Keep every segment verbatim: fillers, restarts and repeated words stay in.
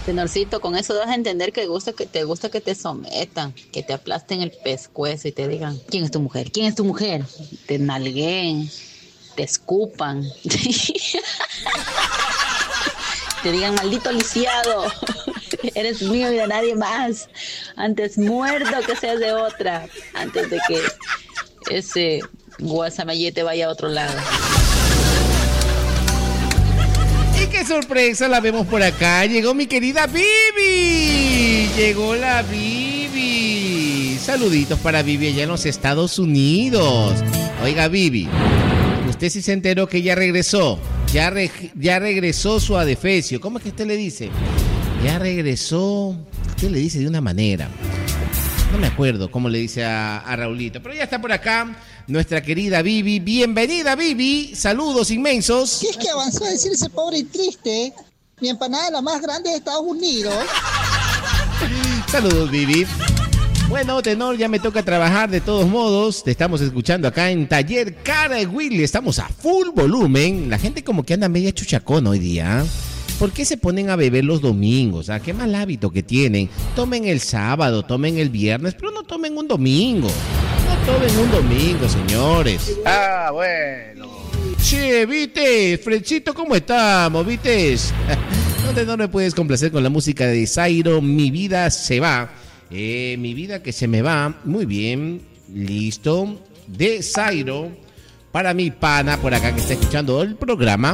Tenorcito, con eso das a entender que gusta que te gusta que te sometan, que te aplasten el pescuezo y te digan, ¿quién es tu mujer? ¿Quién es tu mujer? Te nalgueen, te escupan, te digan, maldito lisiado, eres mío y de nadie más. Antes muerto que seas de otra, antes de que ese guasamallete vaya a otro lado. Y qué sorpresa la vemos por acá. Llegó mi querida Vivi. Llegó la Vivi. Saluditos para Vivi allá en los Estados Unidos. Oiga, Vivi, usted sí se enteró que ya regresó. Ya, re, ya regresó su adefesio. ¿Cómo es que usted le dice? Ya regresó. Usted le dice de una manera. No me acuerdo cómo le dice a, a Raulito. Pero ya está por acá nuestra querida Vivi. Bienvenida, Vivi. Saludos inmensos. ¿Qué es que avanzó a decir ese pobre y triste? Mi empanada es la más grande de Estados Unidos. Saludos, Vivi. Bueno, tenor, ya me toca trabajar de todos modos. Te estamos escuchando acá en Taller Cara y Willy. Estamos a full volumen. La gente como que anda media chuchacón hoy día. ¿Por qué se ponen a beber los domingos? ¿Ah? Qué mal hábito que tienen. Tomen el sábado, tomen el viernes, pero no tomen un domingo. No tomen un domingo, señores. Ah, bueno. Che, ¿viste? Frenchito, ¿cómo estamos? ¿Viste? ¿Dónde no me puedes complacer con la música de Zairo? Mi vida se va. Eh, mi vida que se me va. Muy bien. Listo. De Zairo. Para mi pana por acá que está escuchando el programa.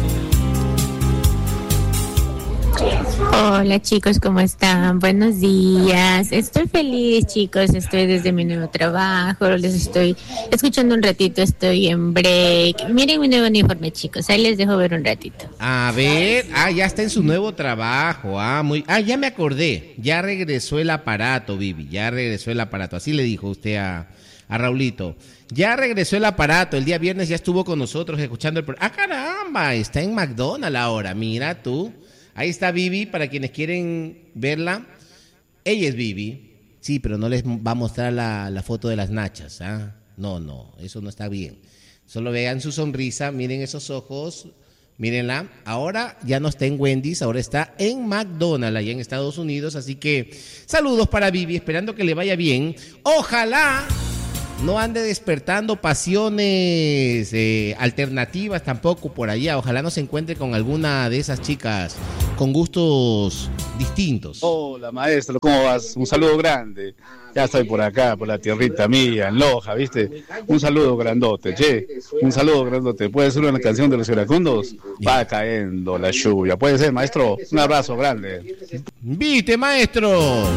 Hola chicos, ¿cómo están? Buenos días. Estoy feliz, chicos. Estoy desde mi nuevo trabajo. Les estoy escuchando un ratito. Estoy en break. Miren mi nuevo uniforme, chicos. Ahí les dejo ver un ratito. A ver. Ah, ya está en su nuevo trabajo. Ah, muy. Ah, ya me acordé. Ya regresó el aparato, Vivi. Ya regresó el aparato. Así le dijo usted a, a Raulito. Ya regresó el aparato. El día viernes ya estuvo con nosotros escuchando el programa. Ah, caramba. Está en McDonald's ahora. Mira tú. Ahí está Vivi, para quienes quieren verla. Ella es Vivi. Sí, pero no les va a mostrar la, la foto de las nachas. ¿Ah? No, no, eso no está bien. Solo vean su sonrisa, miren esos ojos, mírenla. Ahora ya no está en Wendy's, ahora está en McDonald's, allá en Estados Unidos. Así que saludos para Vivi, esperando que le vaya bien. Ojalá no ande despertando pasiones eh, alternativas tampoco por allá. Ojalá no se encuentre con alguna de esas chicas con gustos distintos. Hola, maestro, ¿cómo vas? Un saludo grande. Ya estoy por acá, por la tierrita mía, en Loja, ¿viste? Un saludo grandote, che. Un saludo grandote. ¿Puede ser una canción de los iracundos? Va cayendo la lluvia. ¿Puede ser, maestro? Un abrazo grande. ¿Viste, maestro?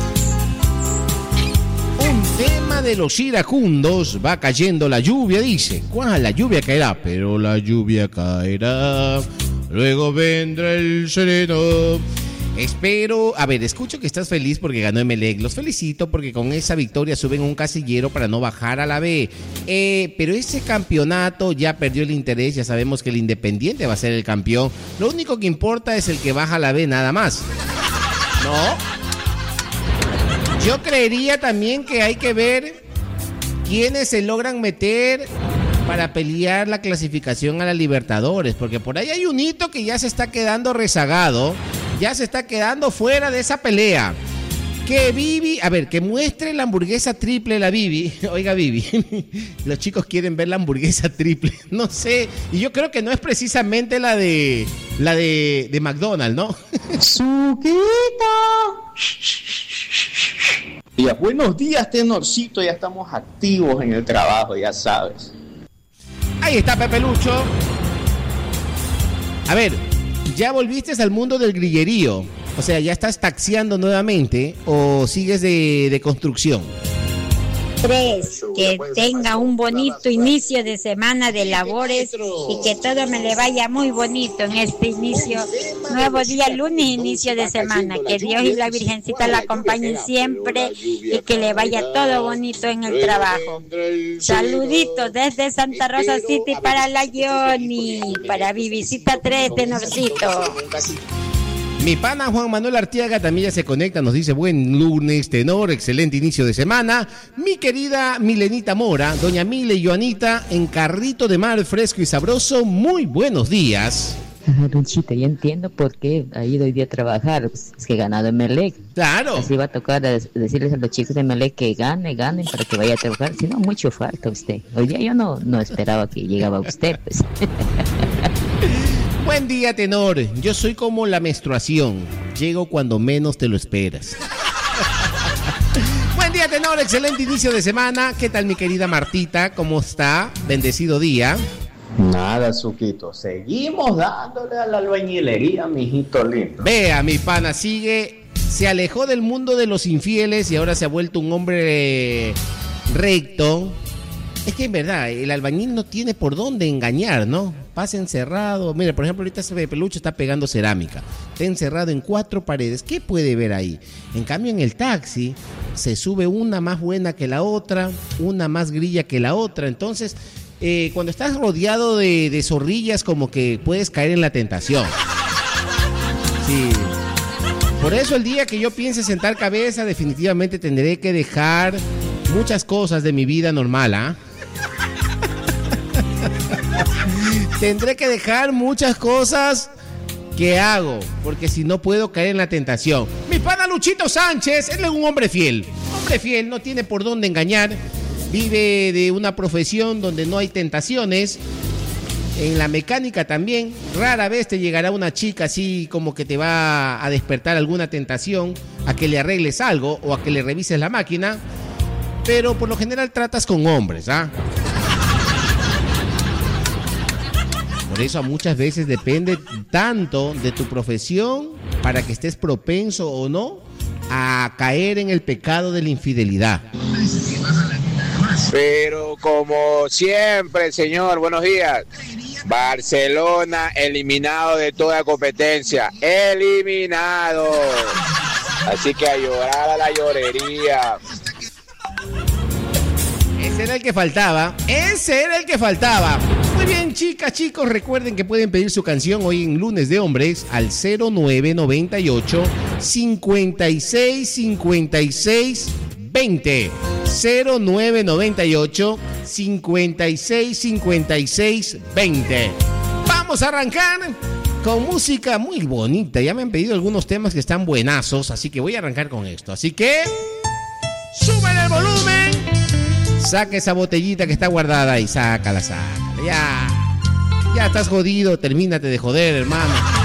Tema de los iracundos, va cayendo la lluvia, dice. ¿Cuál? La lluvia caerá, pero la lluvia caerá. Luego vendrá el sereno. Espero, a ver, escucho que estás feliz porque ganó Emelec. Los felicito porque con esa victoria suben un casillero para no bajar a la B. Eh, pero ese campeonato ya perdió el interés. Ya sabemos que el Independiente va a ser el campeón. Lo único que importa es el que baja a la B, nada más. ¿No? Yo creería también que hay que ver quiénes se logran meter para pelear la clasificación a la Libertadores, porque por ahí hay un hito que ya se está quedando rezagado, ya se está quedando fuera de esa pelea. Que Vivi, a ver, que muestre la hamburguesa triple la Vivi. Oiga, Vivi, los chicos quieren ver la hamburguesa triple, no sé, y yo creo que no es precisamente la de la de, de McDonald's, ¿no? ¡Suquito! Ya, buenos días, Tenorcito, ya estamos activos en el trabajo, ya sabes. Ahí está Pepe Lucho. A ver, ¿ya volviste al mundo del grillerío? O sea, ¿ya estás taxiando nuevamente o sigues de, de construcción? Tres, que tenga un bonito inicio de semana de labores y que todo me le vaya muy bonito en este inicio, nuevo día, lunes, inicio de semana. Que Dios y la Virgencita la acompañen siempre y que le vaya todo bonito en el trabajo. Saluditos desde Santa Rosa City para la Johnny, para Vivisita tres, Tenorcito. Mi pana Juan Manuel Artiaga también ya se conecta, nos dice buen lunes, tenor, excelente inicio de semana. Mi querida Milenita Mora, doña Mile y Joanita, en Carrito de Mar, fresco y sabroso, muy buenos días. Ajá, Luchito, yo entiendo por qué ha ido hoy día a trabajar, pues, es que ha ganado Emelec. Claro. Así va a tocar a des- decirles a los chicos de Emelec que gane, ganen para que vaya a trabajar, si no, mucho falta usted. Hoy día yo no, no esperaba que llegaba usted, pues. Buen día, tenor. Yo soy como la menstruación. Llego cuando menos te lo esperas. Buen día, tenor. Excelente inicio de semana. ¿Qué tal, mi querida Martita? ¿Cómo está? Bendecido día. Nada, Suquito. Seguimos dándole a la albañilería, mijito lindo. Vea, mi pana, sigue. Se alejó del mundo de los infieles y ahora se ha vuelto un hombre recto. Es que en verdad, el albañil no tiene por dónde engañar, ¿no? Pasa encerrado. Mira, por ejemplo, ahorita ese peluche está pegando cerámica. Está encerrado en cuatro paredes. ¿Qué puede ver ahí? En cambio, en el taxi se sube una más buena que la otra, una más grilla que la otra. Entonces, eh, cuando estás rodeado de, de zorrillas, como que puedes caer en la tentación. Sí. Por eso el día que yo piense sentar cabeza, definitivamente tendré que dejar muchas cosas de mi vida normal, ¿ah? ¿eh? Tendré que dejar muchas cosas que hago, porque si no puedo caer en la tentación. Mi pana Luchito Sánchez, él es un hombre fiel. Hombre fiel, no tiene por dónde engañar. Vive de una profesión donde no hay tentaciones. En la mecánica también, rara vez te llegará una chica así como que te va a despertar alguna tentación a que le arregles algo o a que le revises la máquina. Pero por lo general tratas con hombres, ¿ah? Por eso muchas veces depende tanto de tu profesión para que estés propenso o no a caer en el pecado de la infidelidad. Pero como siempre, señor, buenos días. Barcelona eliminado de toda competencia. Eliminado. Así que a llorar a la llorería. Ese era el que faltaba. Ese era el que faltaba. Muy bien, chicas, chicos, recuerden que pueden pedir su canción hoy en Lunes de Hombres al cero nueve noventa y ocho, cincuenta y seis, cincuenta y seis, veinte. cero nueve noventa y ocho, cincuenta y seis, cincuenta y seis, veinte. Vamos a arrancar con música muy bonita. Ya me han pedido algunos temas que están buenazos, así que voy a arrancar con esto. Así que súbele el volumen. Saca esa botellita que está guardada y sácala, sácala. Ya, ya estás jodido, termínate de joder, hermano.